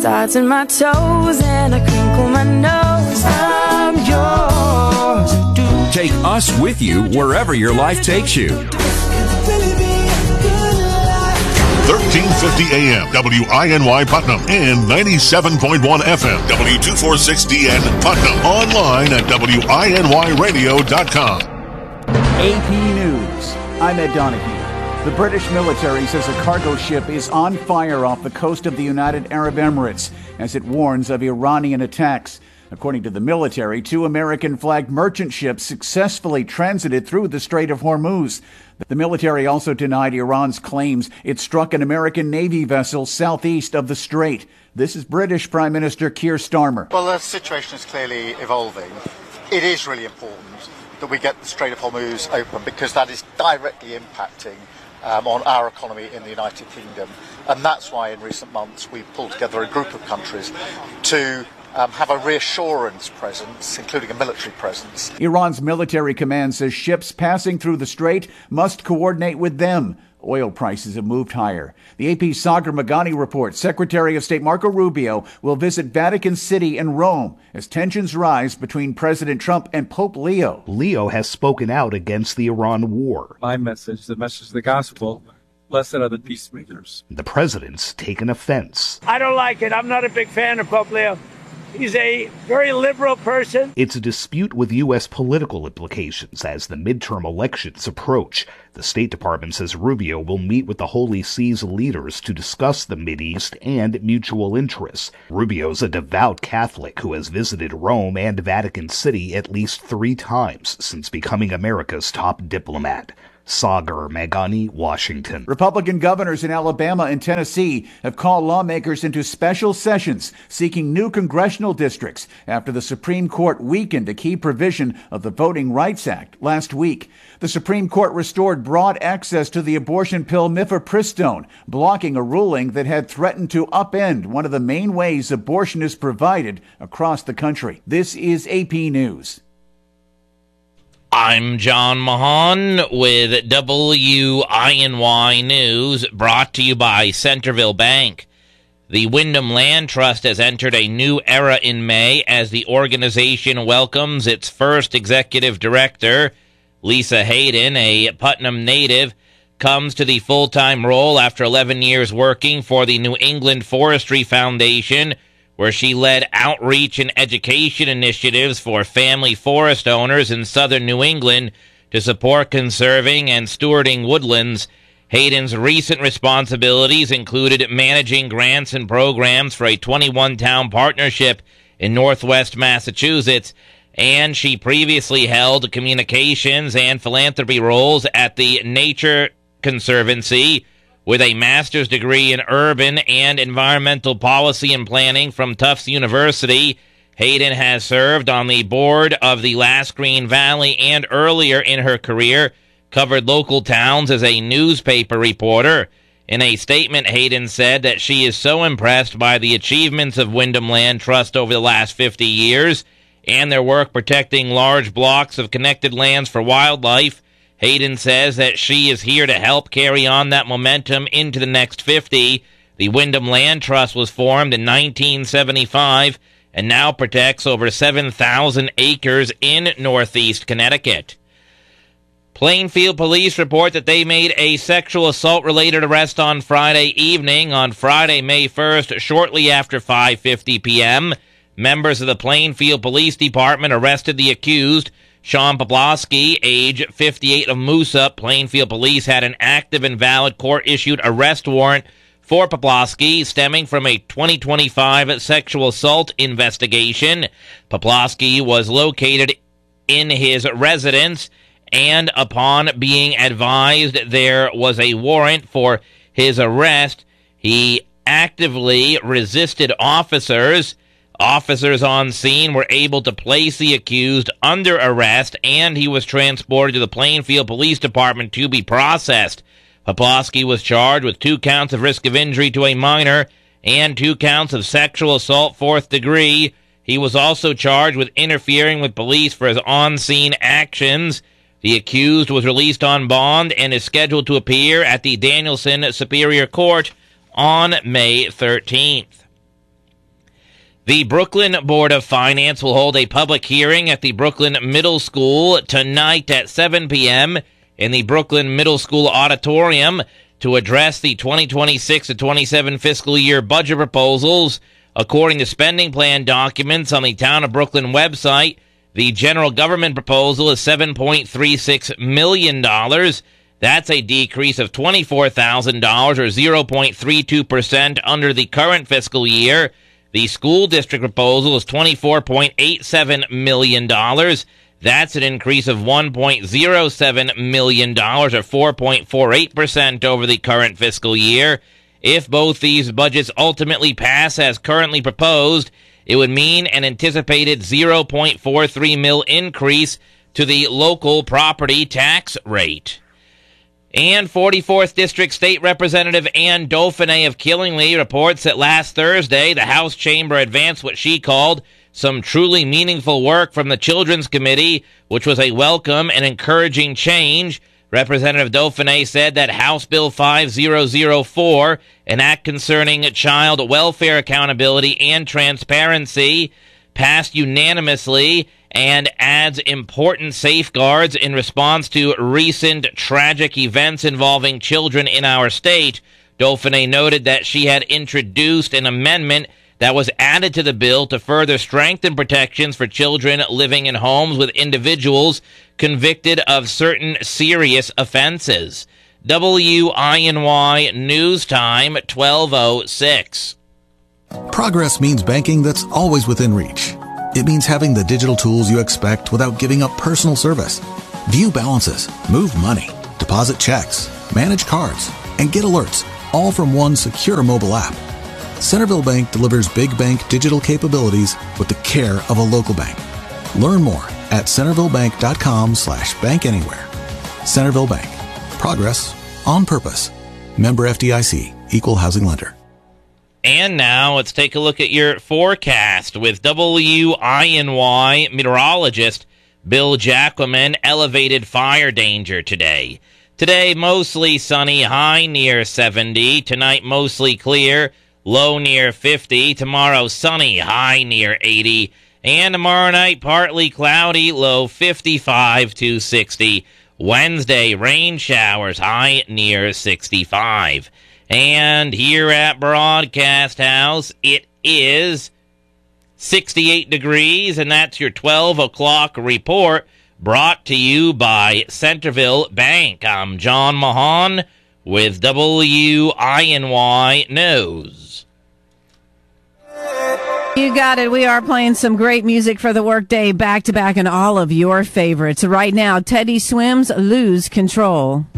starts in my toes and I crinkle my nose. I'm yours. Take us with you wherever your life takes you. 1350 AM, WINY Putnam, and 97.1 FM, W246DN Putnam. Online at WINYradio.com. AP News. I'm Ed Donahue. The British military says a cargo ship is on fire off the coast of the United Arab Emirates as it warns of Iranian attacks. According to the military, 2 American-flagged merchant ships successfully transited through the Strait of Hormuz. The military also denied Iran's claims it struck an American Navy vessel southeast of the strait. This is British Prime Minister Keir Starmer. Well, the situation is clearly evolving. It is really important that we get the Strait of Hormuz open because that is directly impacting on our economy in the United Kingdom. And that's why in recent months we've pulled together a group of countries to have a reassurance presence, including a military presence. Iran's military command says ships passing through the strait must coordinate with them. Oil prices have moved higher. The AP's Sagar Meghani reports Secretary of State Marco Rubio will visit Vatican City and Rome as tensions rise between President Trump and Pope Leo. Leo has spoken out against the Iran war. My message, the message of the gospel, blessed are the peacemakers. The president's taken offense. I don't like it. I'm not a big fan of Pope Leo. He's a very liberal person. It's a dispute with U.S. political implications as the midterm elections approach. The State Department says Rubio will meet with the Holy See's leaders to discuss the Mideast and mutual interests. Rubio's a devout Catholic who has visited Rome and Vatican City at least 3 times since becoming America's top diplomat. Sagar Meghani, Washington. Republican governors in Alabama and Tennessee have called lawmakers into special sessions seeking new congressional districts after the Supreme Court weakened a key provision of the Voting Rights Act last week. The Supreme Court restored broad access to the abortion pill mifepristone, blocking a ruling that had threatened to upend one of the main ways abortion is provided across the country. This is AP News. I'm John Mahan with WINY News, brought to you by Centerville Bank. The Wyndham Land Trust has entered a new era in May as the organization welcomes its first executive director. Lisa Hayden, a Putnam native, comes to the full-time role after 11 years working for the New England Forestry Foundation, where she led outreach and education initiatives for family forest owners in southern New England to support conserving and stewarding woodlands. Hayden's recent responsibilities included managing grants and programs for a 21-town partnership in northwest Massachusetts, and she previously held communications and philanthropy roles at the Nature Conservancy, with a master's degree in urban and environmental policy and planning from Tufts University. Hayden has served on the board of the Last Green Valley and earlier in her career covered local towns as a newspaper reporter. In a statement, Hayden said that she is so impressed by the achievements of Wyndham Land Trust over the last 50 years and their work protecting large blocks of connected lands for wildlife. Hayden says that she is here to help carry on that momentum into the next 50. The Wyndham Land Trust was formed in 1975 and now protects over 7,000 acres in northeast Connecticut. Plainfield police report that they made a sexual assault-related arrest on Friday evening. On Friday, May 1st, shortly after 5:50 p.m., members of the Plainfield Police Department arrested the accused, Sean Poplawski, age 58, of Moosup. Plainfield Police had an active and valid court-issued arrest warrant for Poplawski stemming from a 2025 sexual assault investigation. Poplawski was located in his residence, and upon being advised there was a warrant for his arrest, he actively resisted officers. Officers on scene were able to place the accused under arrest, and he was transported to the Plainfield Police Department to be processed. Poplawski was charged with 2 counts of risk of injury to a minor and 2 counts of sexual assault 4th degree. He was also charged with interfering with police for his on-scene actions. The accused was released on bond and is scheduled to appear at the Danielson Superior Court on May 13th. The Brooklyn Board of Finance will hold a public hearing at the Brooklyn Middle School tonight at 7 p.m. in the Brooklyn Middle School Auditorium to address the 2026-27 fiscal year budget proposals. According to spending plan documents on the Town of Brooklyn website, the general government proposal is $7.36 million. That's a decrease of $24,000 or 0.32% under the current fiscal year. The school district proposal is $24.87 million. That's an increase of $1.07 million or 4.48% over the current fiscal year. If both these budgets ultimately pass as currently proposed, it would mean an anticipated 0.43 mil increase to the local property tax rate. And 44th District State Representative Ann Dauphiné of Killingly reports that last Thursday, the House chamber advanced what she called some truly meaningful work from the Children's Committee, which was a welcome and encouraging change. Representative Dauphiné said that House Bill 5004, an act concerning child welfare accountability and transparency, passed unanimously and adds important safeguards in response to recent tragic events involving children in our state. Dauphiné noted that she had introduced an amendment that was added to the bill to further strengthen protections for children living in homes with individuals convicted of certain serious offenses. WINY News Time, 12:06. Progress means banking that's always within reach. It means having the digital tools you expect without giving up personal service. View balances, move money, deposit checks, manage cards, and get alerts, all from one secure mobile app. Centerville Bank delivers big bank digital capabilities with the care of a local bank. Learn more at centervillebank.com/bankanywhere. Centerville Bank. Progress on purpose. Member FDIC. Equal housing lender. And now let's take a look at your forecast with WINY meteorologist Bill Jacquemin. Elevated fire danger today. Today, mostly sunny, high near 70. Tonight, mostly clear, low near 50. Tomorrow, sunny, high near 80. And tomorrow night, partly cloudy, low 55 to 60. Wednesday, rain showers, high near 65. And here at Broadcast House, it is 68 degrees, and that's your 12 o'clock report brought to you by Centerville Bank. I'm John Mahan with WINY News. You got it. We are playing some great music for the workday back-to-back and all of your favorites. Right now, Teddy Swims, Lose Control.